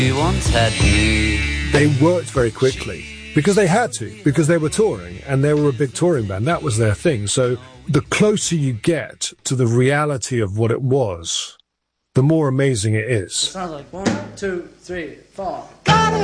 You once had me. They worked very quickly because they had to, because they were touring and they were a big touring band. That was their thing. So the closer you get to the reality of what it was, the more amazing it is. Sounds like 1, 2, 3, 4.